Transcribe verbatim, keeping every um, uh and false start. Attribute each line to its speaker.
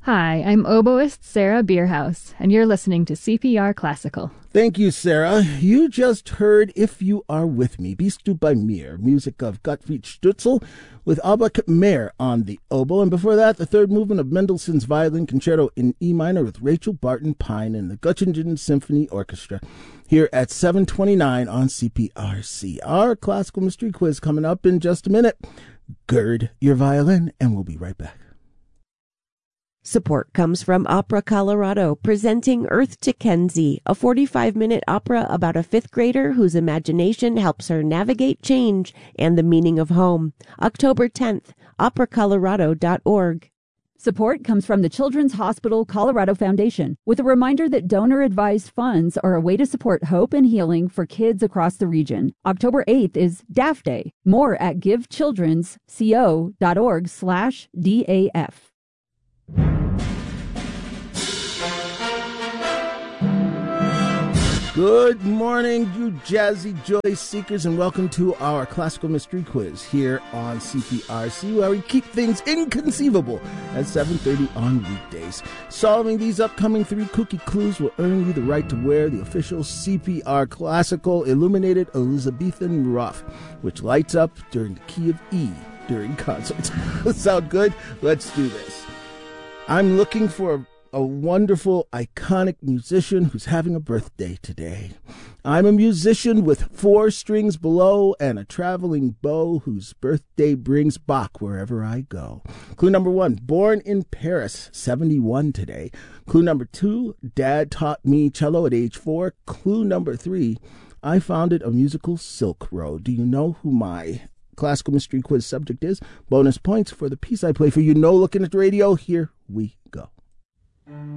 Speaker 1: Hi, I'm oboist Sarah Bierhaus, and you're listening to C P R Classical.
Speaker 2: Thank you, Sarah. You just heard If You Are With Me, Bist du bei mir, music of Gottfried Stutzel with Albrecht Meyer on the oboe. And before that, the third movement of Mendelssohn's Violin Concerto in E minor with Rachel Barton Pine and the Göttingen Symphony Orchestra here at seven twenty-nine on C P R C. Our classical mystery quiz coming up in just a minute. Gird your violin, and we'll be right back.
Speaker 3: Support comes from Opera Colorado, presenting Earth to Kenzie, a forty-five minute opera about a fifth grader whose imagination helps her navigate change and the meaning of home. October tenth, opera colorado dot org.
Speaker 4: Support comes from the Children's Hospital Colorado Foundation, with a reminder that donor-advised funds are a way to support hope and healing for kids across the region. October eighth is D A F Day. More at givechildrensco.org slash DAF.
Speaker 2: Good morning, you jazzy joy seekers, and welcome to our classical mystery quiz here on C P R C, where we keep things inconceivable at seven thirty on weekdays. Solving these upcoming three cookie clues will earn you the right to wear the official C P R Classical Illuminated Elizabethan ruff, which lights up during the key of E during concerts. Sound good? Let's do this. I'm looking for a A wonderful, iconic musician who's having a birthday today. I'm a musician with four strings below and a traveling bow whose birthday brings Bach wherever I go. Clue number one, born in Paris, seventy-one today. Clue number two, Dad taught me cello at age four. Clue number three, I founded a musical Silk Road. Do you know who my classical mystery quiz subject is? Bonus points for the piece I play for you. No looking at the radio. Here we go.